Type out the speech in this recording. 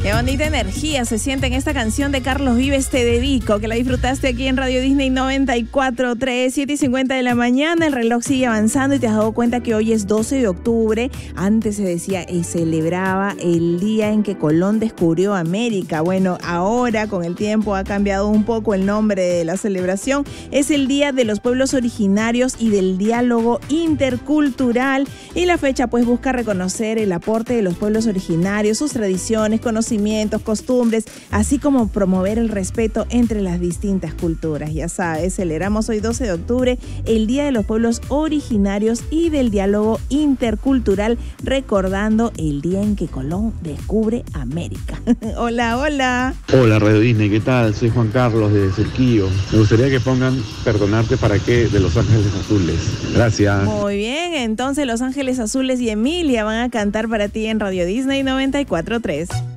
Qué bonita energía se siente en esta canción de Carlos Vives, Te Dedico, que la disfrutaste aquí en Radio Disney 94.3, 7:50 de la mañana. El reloj sigue avanzando y te has dado cuenta que hoy es 12 de octubre. Antes se decía y celebraba el día en que Colón descubrió América. Bueno, ahora con el tiempo ha cambiado un poco el nombre de la celebración. Es el Día de los Pueblos Originarios y del Diálogo Intercultural. Y la fecha pues busca reconocer el aporte de los pueblos originarios, sus tradiciones, conocimientos, costumbres, así como promover el respeto entre las distintas culturas. Ya sabes, celebramos hoy 12 de octubre el Día de los Pueblos Originarios y del Diálogo Intercultural, recordando el día en que Colón descubre América. Hola, hola. Hola Radio Disney, ¿qué tal? Soy Juan Carlos de Cerquillo. Me gustaría que pongan Perdonarte para qué de Los Ángeles Azules. Gracias. Muy bien, entonces Los Ángeles Azules y Emilia van a cantar para ti en Radio Disney 94.3.